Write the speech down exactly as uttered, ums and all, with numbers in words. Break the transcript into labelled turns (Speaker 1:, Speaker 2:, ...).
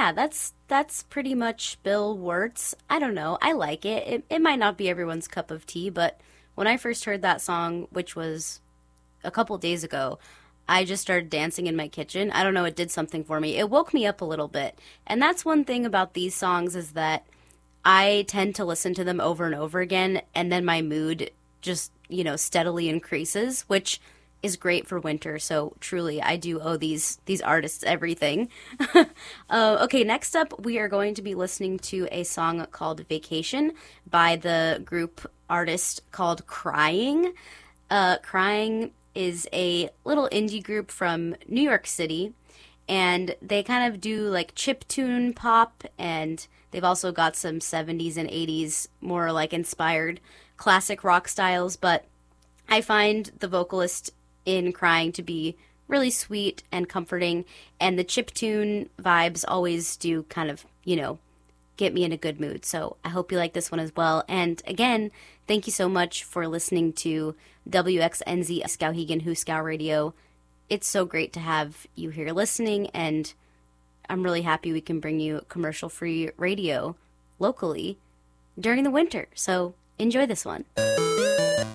Speaker 1: yeah, that's that's pretty much Bill Wirtz. I don't know. I like it. It it might not be everyone's cup of tea, but when I first heard that song, which was a couple days ago, I just started dancing in my kitchen. I don't know, it did something for me. It woke me up a little bit. And that's one thing about these songs is that I tend to listen to them over and over again, and then my mood just, you know, steadily increases, which is great for winter. So truly, I do owe these these artists everything. uh, okay, next up, we are going to be listening to a song called Vacation by the group artist called Crying. Uh, Crying is a little indie group from New York City, and they kind of do like chiptune pop, and they've also got some seventies and eighties more like inspired classic rock styles, but I find the vocalist in Crying to be really sweet and comforting, and the chiptune vibes always do kind of, you know, get me in a good mood. So I hope you like this one as well. And again, thank you so much for listening to W X N Z Skowhegan Huskow Radio. It's so great to have you here listening, and I'm really happy we can bring you commercial-free radio locally during the winter. So enjoy this one.